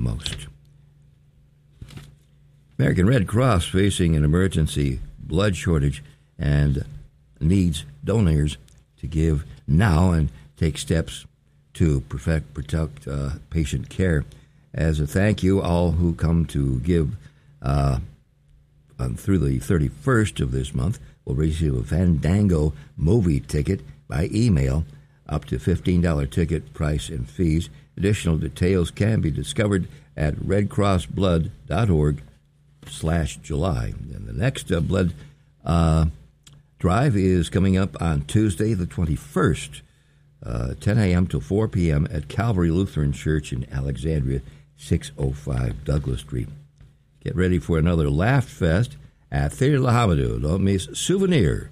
most. American Red Cross facing an emergency blood shortage and needs donors to give now and take steps to protect patient care. As a thank you, all who come to give through the 31st of this month will receive a Fandango movie ticket by email, up to $15 ticket price and fees. Additional details can be discovered at redcrossblood.org/July. And the next blood drive is coming up on Tuesday, the 21st, 10 a.m. to 4 p.m. at Calvary Lutheran Church in Alexandria, 605 Douglas Street. Get ready for another Laugh Fest at Theater La Hamadou. Don't miss Souvenir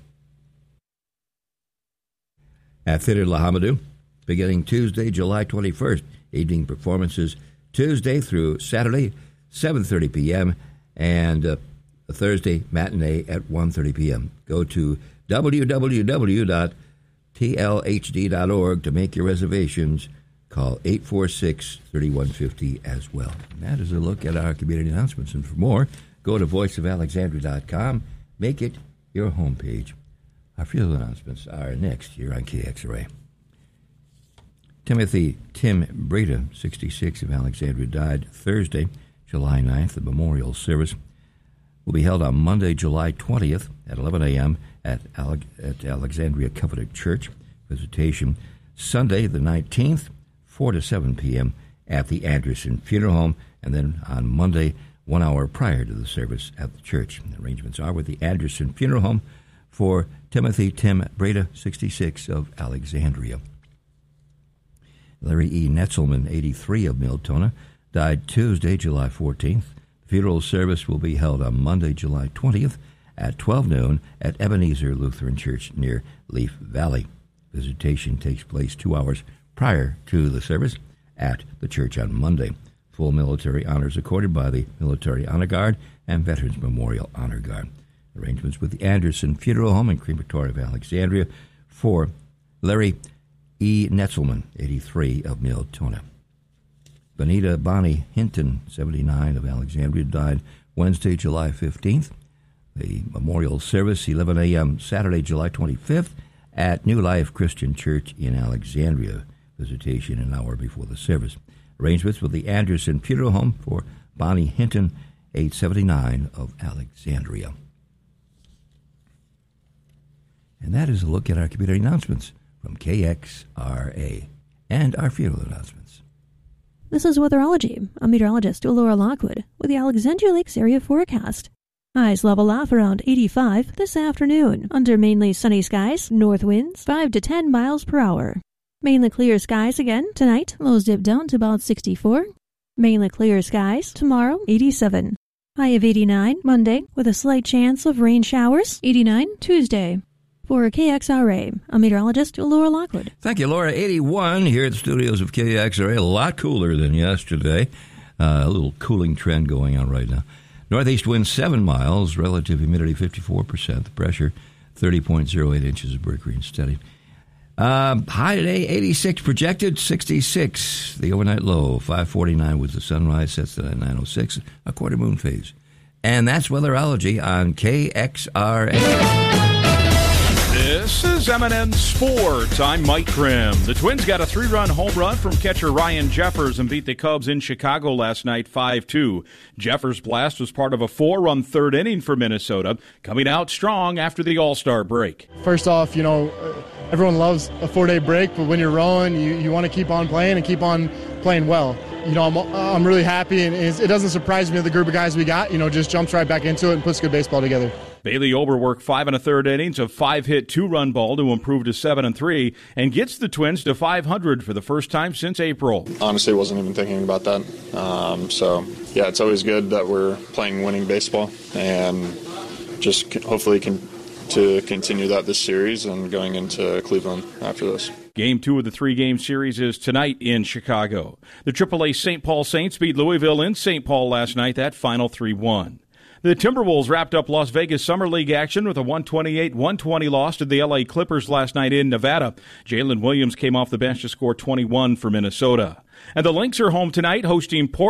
at Theater La Hamadou, beginning Tuesday, July 21st. Evening performances Tuesday through Saturday, 7:30 p.m., and a Thursday matinee at 1:30 p.m. Go to www.tlhd.org to make your reservations. Call 846-3150 as well. And that is a look at our community announcements. And for more, go to voiceofalexandria.com. Make it your homepage. Our field announcements are next here on KXRA. Timothy Tim Breda, 66, of Alexandria, died Thursday, July 9th. The memorial service will be held on Monday, July 20th at 11 a.m. at Alexandria Covenant Church. Visitation Sunday, the 19th, 4 to 7 p.m. at the Anderson Funeral Home, and then on Monday, 1 hour prior to the service at the church. The arrangements are with the Anderson Funeral Home for Timothy Tim Breda, 66, of Alexandria. Larry E. Netzelman, 83, of Miltona, died Tuesday, July 14th. The funeral service will be held on Monday, July 20th at 12 noon at Ebenezer Lutheran Church near Leaf Valley. Visitation takes place 2 hours prior to the service at the church on Monday. Full military honors accorded by the Military Honor Guard and Veterans Memorial Honor Guard. Arrangements with the Anderson Funeral Home and Crematory of Alexandria for Larry E. Netzelman, 83, of Miltona. Benita Bonnie Hinton, 79, of Alexandria, died Wednesday, July 15th. The memorial service, 11 a.m. Saturday, July 25th, at New Life Christian Church in Alexandria. Visitation an hour before the service. Arrangements with the Anderson Funeral Home for Bonnie Hinton, age 79, of Alexandria. And that is a look at our community announcements from KXRA and our funeral announcements. This is Weatherology. I'm meteorologist Laura Lockwood with the Alexandria Lakes area forecast. Highs level off around 85 this afternoon under mainly sunny skies, north winds 5 to 10 miles per hour. Mainly clear skies again tonight, lows dip down to about 64. Mainly clear skies tomorrow, 87. High of 89 Monday with a slight chance of rain showers, 89 Tuesday. For KXRA, I'm meteorologist Laura Lockwood. Thank you, Laura. 81 here at the studios of KXRA. A lot cooler than yesterday. A little cooling trend going on right now. Northeast wind 7 miles. Relative humidity 54%. The pressure 30.08 inches of mercury and steady. High today 86 projected. 66 the overnight low. 5:49 was the sunrise. Sets at 9:06. A quarter moon phase. And that's Weatherology on KXRA. This is M&N Sports. I'm Mike Grimm. The Twins got a 3-run home run from catcher Ryan Jeffers and beat the Cubs in Chicago last night 5-2. Jeffers' blast was part of a 4-run third inning for Minnesota, coming out strong after the All-Star break. First off, everyone loves a 4-day break, but when you're rolling, you want to keep on playing and keep on playing well. I'm really happy, and it doesn't surprise me that the group of guys we got, just jumps right back into it and puts good baseball together. Bailey Ober worked 5 1/3 innings of 5-hit 2-run ball to improve to 7-3 and gets the Twins to 500 for the first time since April. Honestly, wasn't even thinking about that. It's always good that we're playing winning baseball and just hopefully to continue that this series and going into Cleveland after this. Game 2 of the 3-game series is tonight in Chicago. The AAA St. Paul Saints beat Louisville in St. Paul last night, that final 3-1. The Timberwolves wrapped up Las Vegas Summer League action with a 128-120 loss to the LA Clippers last night in Nevada. Jalen Williams came off the bench to score 21 for Minnesota. And the Lynx are home tonight hosting Portland.